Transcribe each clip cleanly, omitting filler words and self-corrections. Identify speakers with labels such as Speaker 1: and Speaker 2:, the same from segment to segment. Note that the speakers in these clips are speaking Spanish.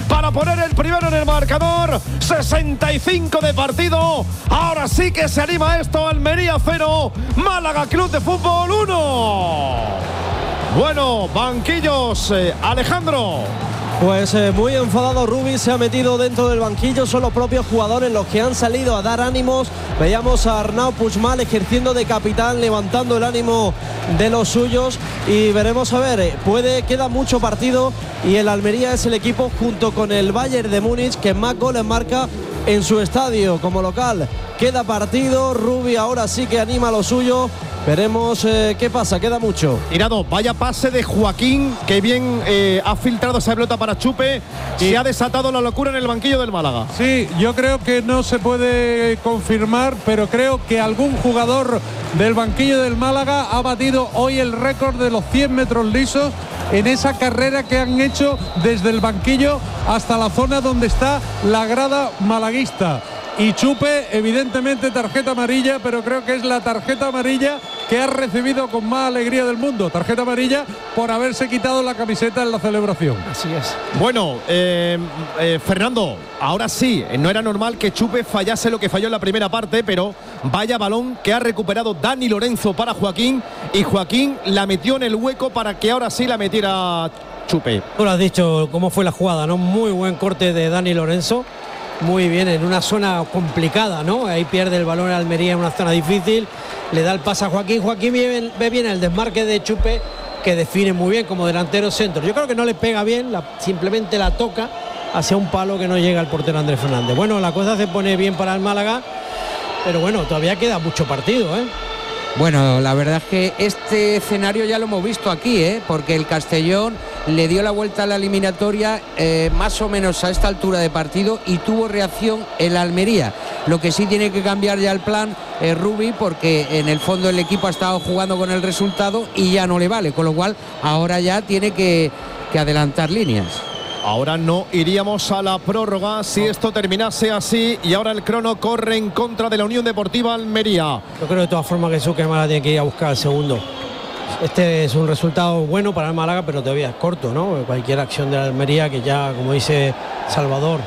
Speaker 1: para poner el primero en el marcador. 65 de partido. Ahora sí que se anima esto. Almería 0, Málaga Club de Fútbol 1. Bueno, banquillos, Alejandro.
Speaker 2: Pues muy enfadado Rubi, se ha metido dentro del banquillo. Son los propios jugadores los que han salido a dar ánimos. Veíamos a Arnau Puigmal ejerciendo de capitán, levantando el ánimo de los suyos. Y veremos a ver, queda mucho partido. Y el Almería es el equipo junto con el Bayern de Múnich que más goles marca en su estadio como local. Queda partido, Rubi ahora sí que anima a lo suyo. Veremos qué pasa, queda mucho.
Speaker 1: Tirado, vaya pase de Joaquín, que bien ha filtrado esa pelota para Chupe. Sí. Se ha desatado la locura en el banquillo del Málaga.
Speaker 3: Sí, yo creo que no se puede confirmar, pero creo que algún jugador del banquillo del Málaga ha batido hoy el récord de los 100 metros lisos en esa carrera que han hecho desde el banquillo hasta la zona donde está la grada malaguista. Y Chupe, evidentemente tarjeta amarilla, pero creo que es la tarjeta amarilla que ha recibido con más alegría del mundo. Tarjeta amarilla por haberse quitado la camiseta en la celebración.
Speaker 2: Así es.
Speaker 1: Bueno, Fernando, ahora sí, no era normal que Chupe fallase lo que falló en la primera parte, pero vaya balón que ha recuperado Dani Lorenzo para Joaquín, y Joaquín la metió en el hueco para que ahora sí la metiera Chupe.
Speaker 4: Tú lo has dicho, cómo fue la jugada, ¿no? Muy buen corte de Dani Lorenzo. Muy bien, en una zona complicada, ¿no? Ahí pierde el balón en Almería en una zona difícil. Le da el pase a Joaquín. Joaquín ve bien el desmarque de Chupe, que define muy bien como delantero centro. Yo creo que no le pega bien, simplemente la toca hacia un palo que no llega al portero Andrés Fernández. Bueno, la cosa se pone bien para el Málaga, pero bueno, todavía queda mucho partido, ¿eh?
Speaker 5: Bueno, la verdad es que este escenario ya lo hemos visto aquí, porque el Castellón le dio la vuelta a la eliminatoria más o menos a esta altura de partido y tuvo reacción el Almería. Lo que sí tiene que cambiar ya el plan Rubi, porque en el fondo el equipo ha estado jugando con el resultado y ya no le vale, con lo cual ahora ya tiene que adelantar líneas.
Speaker 1: Ahora no iríamos a la prórroga si esto terminase así, y ahora el crono corre en contra de la Unión Deportiva Almería.
Speaker 4: Yo creo de todas formas que Suque Málaga tiene que ir a buscar el segundo. Este es un resultado bueno para el Málaga, pero todavía es corto, ¿no? Cualquier acción de la Almería, que ya, como dice Salvador,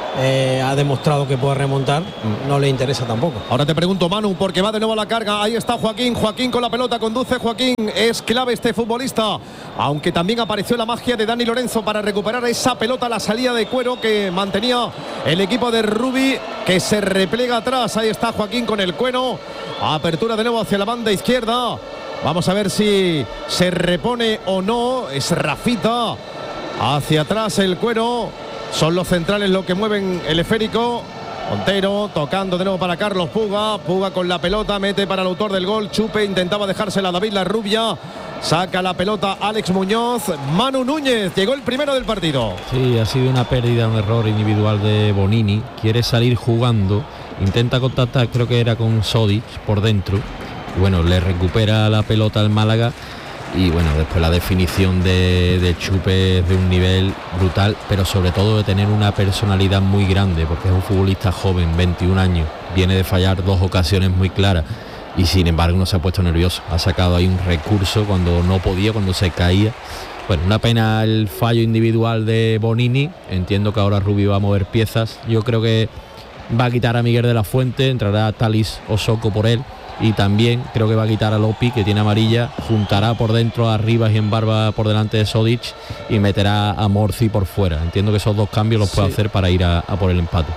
Speaker 4: ha demostrado que puede remontar, no le interesa tampoco.
Speaker 1: Ahora te pregunto, Manu, porque va de nuevo a la carga. Ahí está Joaquín con la pelota, conduce Joaquín. Es clave este futbolista, aunque también apareció la magia de Dani Lorenzo para recuperar esa pelota a la salida de cuero que mantenía el equipo de Rubi, que se replega atrás. Ahí está Joaquín con el cuero. Apertura de nuevo hacia la banda izquierda. Vamos a ver si se repone o no. Es Rafita. Hacia atrás el cuero. Son los centrales los que mueven el esférico. Montero tocando de nuevo para Carlos Puga. Puga con la pelota, mete para el autor del gol. Chupe intentaba dejársela a David Larrubia. Saca la pelota Alex Muñoz. Manu Núñez, llegó el primero del partido.
Speaker 6: Sí, ha sido una pérdida, un error individual de Bonini. Quiere salir jugando. Intenta contactar, creo que era con Sodic por dentro. Y bueno, le recupera la pelota al Málaga. Y bueno, después la definición de Chupe es de un nivel brutal, pero sobre todo de tener una personalidad muy grande, porque es un futbolista joven, 21 años, viene de fallar 2 ocasiones muy claras y sin embargo no se ha puesto nervioso, ha sacado ahí un recurso cuando no podía, cuando se caía. Bueno, una pena el fallo individual de Bonini. Entiendo que ahora Rubi va a mover piezas. Yo creo que va a quitar a Miguel de la Fuente, entrará Talis Osoko por él. Y también creo que va a quitar a Lopi, que tiene amarilla, juntará por dentro a Rivas y en Barba por delante de Sodic y meterá a Morci por fuera. Entiendo que esos 2 cambios los puede hacer para ir a por el empate.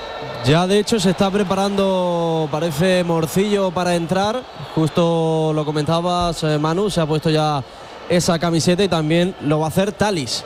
Speaker 2: Ya de hecho se está preparando, parece, Morcillo para entrar. Justo lo comentabas, Manu, se ha puesto ya esa camiseta y también lo va a hacer Talis.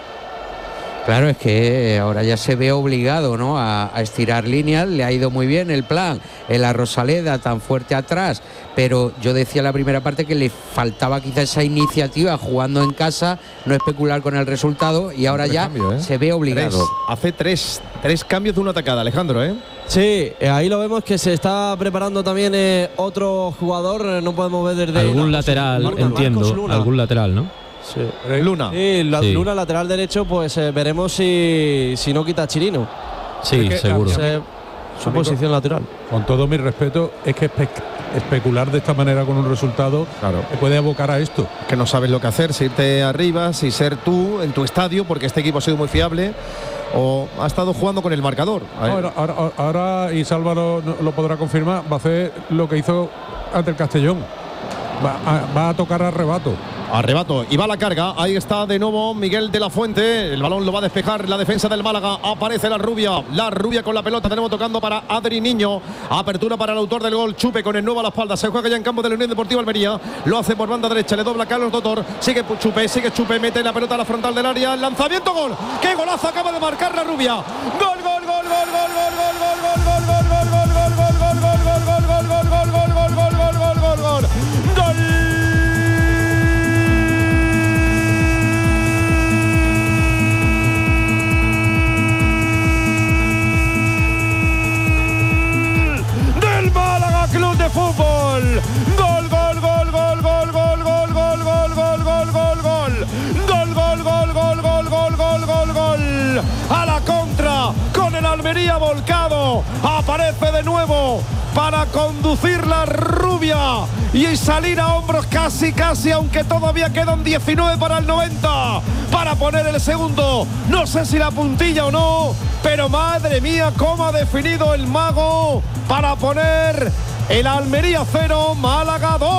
Speaker 5: Claro, es que ahora ya se ve obligado, ¿no?, a estirar líneas. Le ha ido muy bien el plan, la Rosaleda tan fuerte atrás, pero yo decía en la primera parte que le faltaba quizá esa iniciativa jugando en casa, no especular con el resultado, y ahora ya se ve obligado.
Speaker 1: Hace tres cambios de una atacada, Alejandro, ¿eh?
Speaker 2: Sí, ahí lo vemos que se está preparando también otro jugador, no podemos ver desde...
Speaker 6: Algún lateral, entiendo, algún lateral, ¿no?
Speaker 2: Sí.
Speaker 1: Luna.
Speaker 2: Sí, Luna lateral derecho, pues veremos si no quita a Chirino.
Speaker 6: Sí, seguro.
Speaker 2: Su posición lateral.
Speaker 3: Con todo mi respeto, es que especular de esta manera con un resultado te puede abocar a esto.
Speaker 1: Que no sabes lo que hacer, si irte arriba, si ser tú en tu estadio, porque este equipo ha sido muy fiable, o ha estado jugando con el marcador.
Speaker 3: Ahora y Salva lo podrá confirmar, va a hacer lo que hizo ante el Castellón. Va a tocar arrebato.
Speaker 1: Arrebato y va la carga. Ahí está de nuevo Miguel de la Fuente. El balón lo va a despejar la defensa del Málaga. Aparece la rubia con la pelota. Tenemos tocando para Adri Niño. Apertura para el autor del gol, Chupe, con el nuevo a la espalda. Se juega ya en campo de la Unión Deportiva Almería. Lo hace por banda derecha. Le dobla Carlos Doctor. Sigue Chupe. Mete la pelota a la frontal del área. Lanzamiento, gol. ¡Qué golazo acaba de marcar la rubia! Gol. Club de Fútbol. Gol. A la contra con el Almería volcado. Aparece de nuevo para conducir la rubia y salir a hombros casi, aunque todavía quedan 19 para el 90, para poner el segundo. No sé si la puntilla o no, pero madre mía, cómo ha definido el mago para poner el Almería 0, Málaga 2.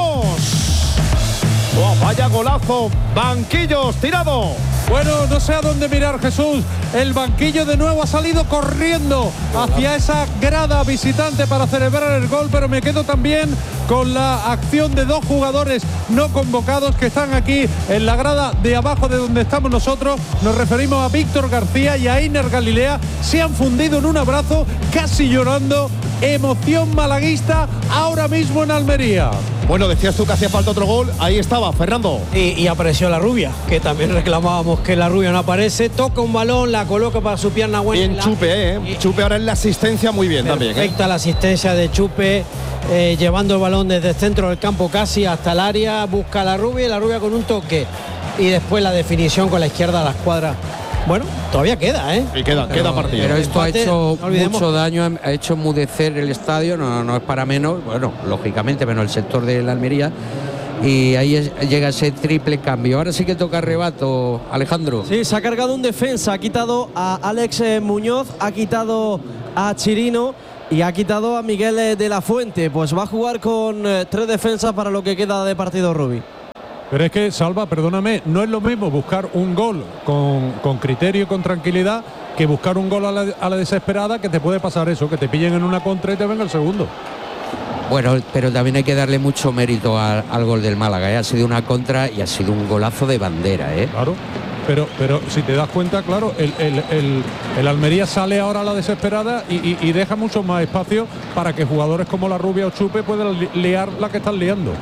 Speaker 1: Oh, vaya golazo, banquillos tirado.
Speaker 3: Bueno, no sé a dónde mirar, Jesús. El banquillo de nuevo ha salido corriendo hacia esa grada visitante para celebrar el gol, pero me quedo también con la acción de dos jugadores no convocados que están aquí en la grada de abajo de donde estamos nosotros. Nos referimos a Víctor García y a Iner Galilea. Se han fundido en un abrazo, casi llorando. Emoción malaguista ahora mismo en Almería.
Speaker 1: Bueno, decías tú que hacía falta otro gol. Ahí estaba, Fernando.
Speaker 4: Y apareció la rubia, que también reclamábamos que la rubia no aparece. Toca un balón, la coloca para su pierna buena.
Speaker 1: Bien Chupe, Chupe ahora en la asistencia muy bien también.
Speaker 4: Perfecta la asistencia de Chupe, llevando el balón desde el centro del campo casi hasta el área. Busca a la rubia y la rubia con un toque. Y después la definición con la izquierda a la escuadra. Bueno, todavía queda,
Speaker 1: Y queda partido.
Speaker 5: Pero esto ha hecho mucho daño, ha hecho enmudecer el estadio, no es para menos, bueno, lógicamente menos el sector de la Almería. Y ahí llega ese triple cambio. Ahora sí que toca arrebato, Alejandro.
Speaker 2: Sí, se ha cargado un defensa, ha quitado a Alex Muñoz, ha quitado a Chirino y ha quitado a Miguel de la Fuente. Pues va a jugar con 3 defensas para lo que queda de partido, Rubi.
Speaker 3: Pero es que, Salva, perdóname, no es lo mismo buscar un gol con criterio y con tranquilidad que buscar un gol a la desesperada, que te puede pasar eso, que te pillen en una contra y te venga el segundo.
Speaker 5: Bueno, pero también hay que darle mucho mérito al gol del Málaga, Ha sido una contra y ha sido un golazo de bandera,
Speaker 3: Claro, pero si te das cuenta, claro, el Almería sale ahora a la desesperada y deja mucho más espacio para que jugadores como la Rubia o Chupe puedan liar la que están liando.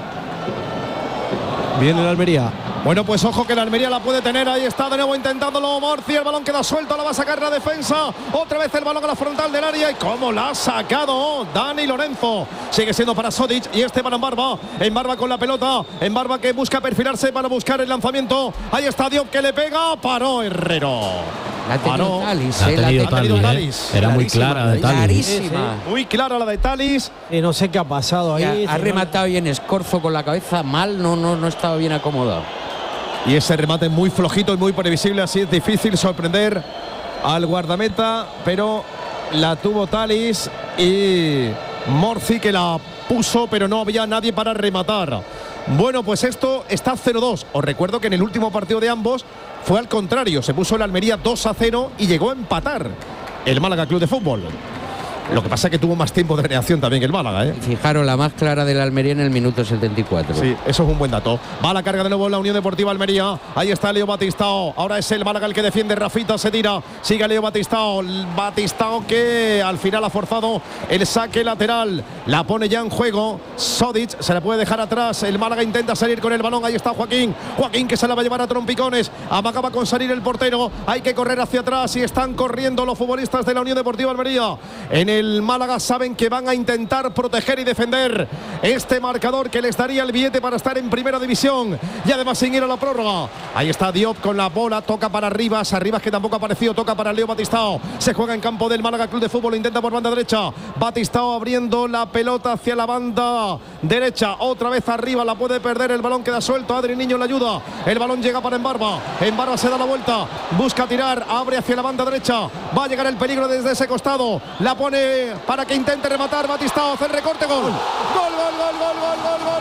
Speaker 2: Viene el Almería.
Speaker 1: Bueno, pues ojo que la Almería la puede tener. Ahí está de nuevo intentándolo Morci. El balón queda suelto, la va a sacar la defensa. Otra vez el balón a la frontal del área. Y cómo la ha sacado Dani Lorenzo. Sigue siendo para Sodic y este para Embarba. Embarba con la pelota. Embarba que busca perfilarse para buscar el lanzamiento. Ahí está Diop que le pega. Paró Herrero.
Speaker 5: La ha tenido Talis,
Speaker 6: la ha tenido Talis. Era muy clara de Talis.
Speaker 5: Clarísima.
Speaker 1: Muy clara la de Talis.
Speaker 4: Y no sé qué ha pasado ahí.
Speaker 5: Ha rematado bien Escorzo con la cabeza mal, no estaba bien acomodado.
Speaker 1: Y ese remate muy flojito y muy previsible, así es difícil sorprender al guardameta, pero la tuvo Talis y Morci que la puso, pero no había nadie para rematar. Bueno, pues esto está 0-2. Os recuerdo que en el último partido de ambos fue al contrario, se puso el Almería 2-0 y llegó a empatar el Málaga Club de Fútbol. Lo que pasa es que tuvo más tiempo de reacción también que el Málaga,
Speaker 5: Fijaros, la más clara de la Almería en el minuto 74.
Speaker 1: Sí, eso es un buen dato. Va la carga de nuevo en la Unión Deportiva Almería. Ahí está Leo Batistao. Ahora es el Málaga el que defiende. Rafita se tira. Sigue Leo Batistao. Batistao que al final ha forzado el saque lateral. La pone ya en juego. Sodic se la puede dejar atrás. El Málaga intenta salir con el balón. Ahí está Joaquín. Joaquín que se la va a llevar a trompicones. Amagaba con salir el portero. Hay que correr hacia atrás y están corriendo los futbolistas de la Unión Deportiva Almería. En el del Málaga saben que van a intentar proteger y defender este marcador que les daría el billete para estar en primera división y además sin ir a la prórroga. Ahí está Diop con la bola, toca para Arribas que tampoco ha aparecido, toca para Leo Batistao. Se juega en campo del Málaga Club de Fútbol, lo intenta por banda derecha. Batistao abriendo la pelota hacia la banda derecha, otra vez arriba, la puede perder, el balón queda suelto, Adri Niño le ayuda, el balón llega para Embarba se da la vuelta, busca tirar, abre hacia la banda derecha, va a llegar el peligro desde ese costado, la pone para que intente rematar Batistao, hace el recorte, gol, gol, gol, gol, gol, gol, gol, gol.